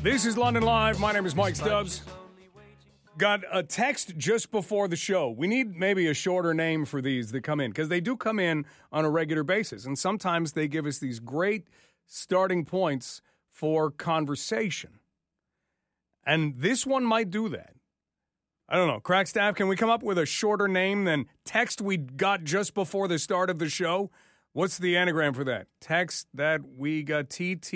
This is London Live. My name is Mike Stubbs. Got a text just before the show. We need maybe a shorter name for these that come in, because they do come in on a regular basis, and sometimes they give us these great starting points for conversation. And this one might do that. I don't know. Crack Staff, can we come up with a shorter name than text we got just before the start of the show? What's the anagram for that? Text that we got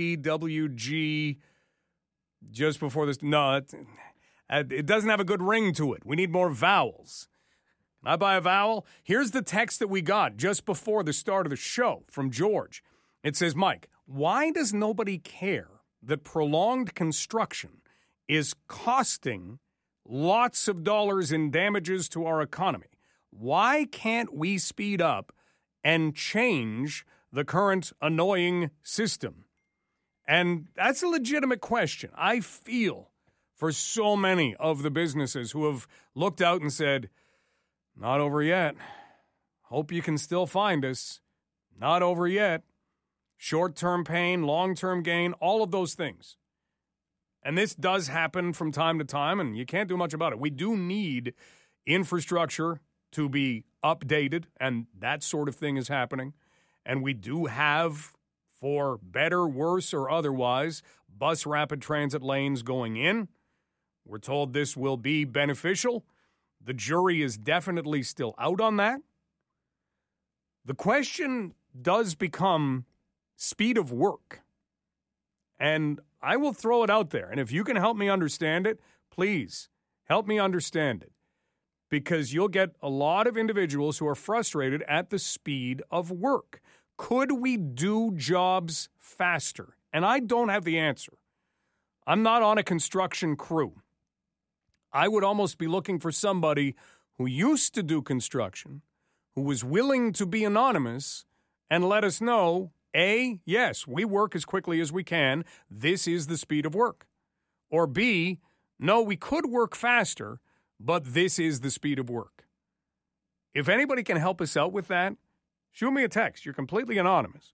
TTWG just before this. No, it doesn't have a good ring to it. We need more vowels. Can I buy a vowel? Here's the text that we got just before the start of the show from George. It says, Mike, why does nobody care that prolonged construction is costing lots of dollars in damages to our economy? Why can't we speed up and change the current annoying system? And that's a legitimate question. I feel for so many of the businesses who have looked out and said, not over yet. Hope you can still find us. Not over yet. Short-term pain, long-term gain, all of those things. And this does happen from time to time, and you can't do much about it. We do need infrastructure to be updated, and that sort of thing is happening. And we do have, for better, worse, or otherwise, bus rapid transit lanes going in. We're told this will be beneficial. The jury is definitely still out on that. The question does become speed of work. And I will throw it out there. And if you can help me understand it, please help me understand it. Because you'll get a lot of individuals who are frustrated at the speed of work. Could we do jobs faster? And I don't have the answer. I'm not on a construction crew. I would almost be looking for somebody who used to do construction, who was willing to be anonymous, and let us know, A, yes, we work as quickly as we can. This is the speed of work. Or B, no, we could work faster, but this is the speed of work. If anybody can help us out with that, shoot me a text. You're completely anonymous.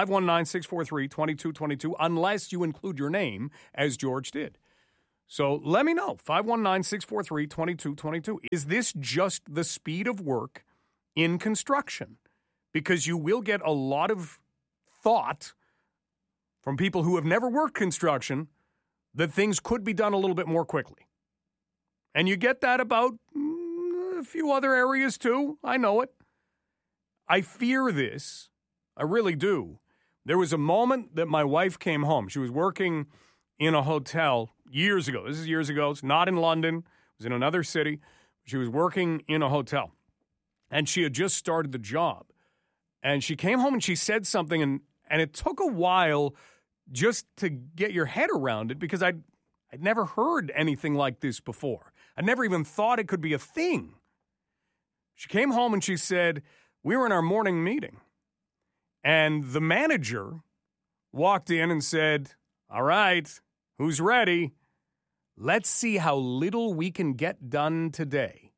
519-643-2222, unless you include your name, as George did. So let me know, 519-643-2222. Is this just the speed of work in construction? Because you will get a lot of thought from people who have never worked construction that things could be done a little bit more quickly. And you get that about a few other areas too. I know it. I fear this. I really do. There was a moment that my wife came home. She was working in a hotel years ago. This is years ago. It's not in London. It was in another city. She was working in a hotel. And she had just started the job. And she came home and she said something, and it took a while just to get your head around it, because I'd never heard anything like this before. I never even thought it could be a thing. She came home and she said, we were in our morning meeting, and the manager walked in and said, all right, who's ready? Let's see how little we can get done today.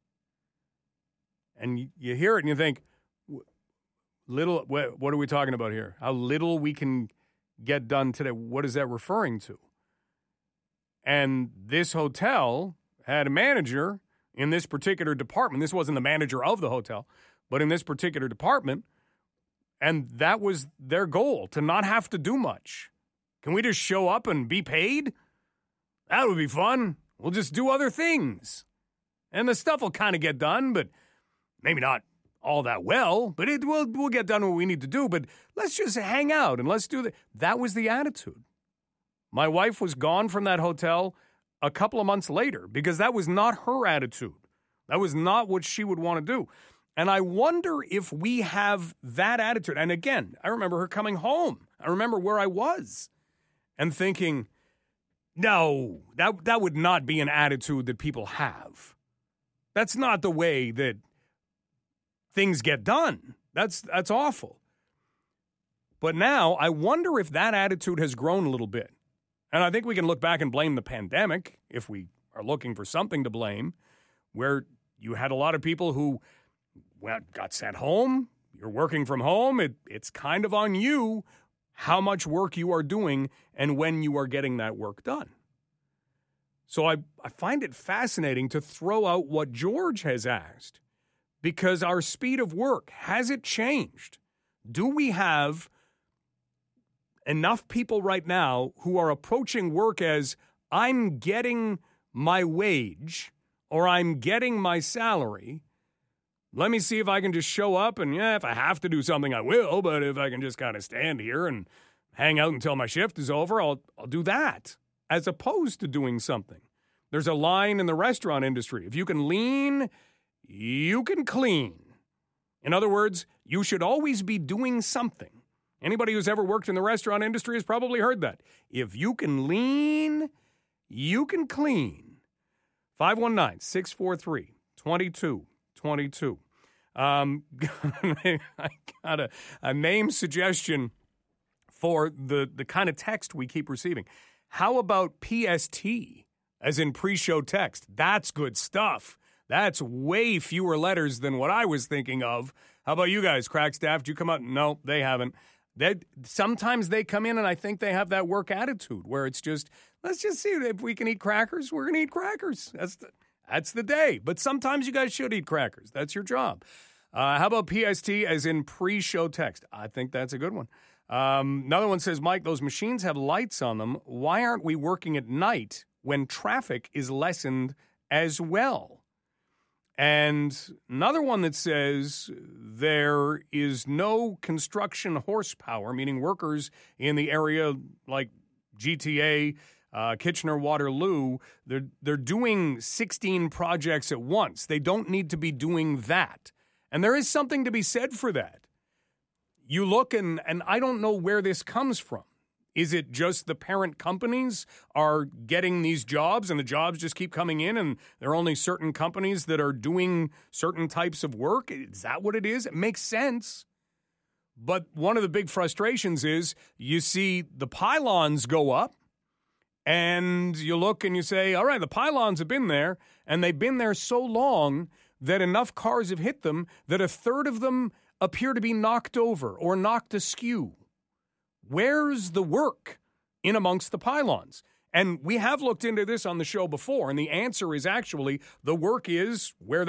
And you hear it and you think, little, what are we talking about here? How little we can get done today? What is that referring to? And this hotel had a manager in this particular department. This wasn't the manager of the hotel, but in this particular department. And that was their goal, to not have to do much. Can we just show up and be paid? That would be fun. We'll just do other things. And the stuff will kind of get done, but maybe not all that well, but we'll get done what we need to do. But let's just hang out and let's do that. That was the attitude. My wife was gone from that hotel a couple of months later because that was not her attitude. That was not what she would want to do. And I wonder if we have that attitude. And again, I remember her coming home. I remember where I was and thinking, no, that would not be an attitude that people have. That's not the way that things get done. That's awful. But now I wonder if that attitude has grown a little bit. And I think we can look back and blame the pandemic, if we are looking for something to blame, where you had a lot of people who got sent home. You're working from home. It's kind of on you how much work you are doing and when you are getting that work done. So I find it fascinating to throw out what George has asked, because our speed of work, has it changed? Do we have enough people right now who are approaching work as, I'm getting my wage or I'm getting my salary? Let me see if I can just show up, and if I have to do something, I will. But if I can just kind of stand here and hang out until my shift is over, I'll do that, as opposed to doing something. There's a line in the restaurant industry. If you can lean, you can clean. In other words, you should always be doing something. Anybody who's ever worked in the restaurant industry has probably heard that. If you can lean, you can clean. 519-643-2222. I got a name suggestion for the kind of text we keep receiving. How about PST, as in pre-show text? That's good stuff. That's way fewer letters than what I was thinking of. How about you guys, crack staff? Did you come out? No, they haven't. Sometimes they come in and I think they have that work attitude where it's just, let's just see if we can eat crackers. We're going to eat crackers. That's the day. But sometimes you guys should eat crackers. That's your job. How about PST, as in pre-show text? I think that's a good one. Another one says, Mike, those machines have lights on them. Why aren't we working at night when traffic is lessened as well? And another one that says there is no construction horsepower, meaning workers in the area like GTA, Kitchener-Waterloo, they're doing 16 projects at once. They don't need to be doing that. And there is something to be said for that. You look, and I don't know where this comes from. Is it just the parent companies are getting these jobs and the jobs just keep coming in and there are only certain companies that are doing certain types of work? Is that what it is? It makes sense. But one of the big frustrations is you see the pylons go up and you look and you say, all right, the pylons have been there and they've been there so long that enough cars have hit them that a third of them appear to be knocked over or knocked askew. Where's the work in amongst the pylons? And we have looked into this on the show before, and the answer is actually the work is where